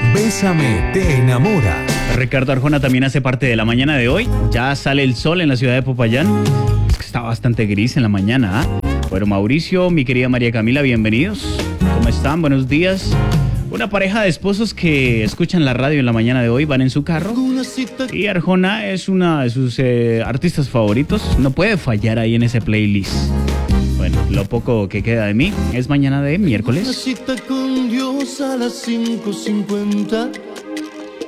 Bésame te enamora. Ricardo Arjona también hace parte de la mañana de hoy. Ya sale el sol en la ciudad de Popayán. Es que está bastante gris en la mañana, ¿ah? Bueno, Mauricio, mi querida María Camila, bienvenidos. ¿Cómo están? Buenos días. Una pareja de esposos que escuchan la radio en la mañana de hoy, van en su carro. Y Arjona es una de sus artistas favoritos. No puede fallar ahí en ese playlist. Bueno, lo poco que queda de mí es mañana de miércoles. Una cita con Dios a las 5:50.